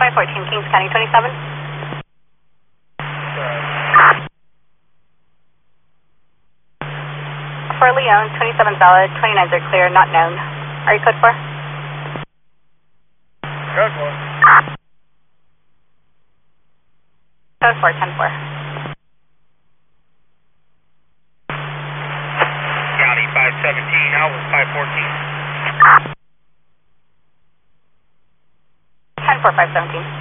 514, Kings County 27. For Leon, 27 valid, 29s are clear, not known. Are you code 4? Code 4. Code 4, 10-4. County 517, out with 514. 10-4, 517.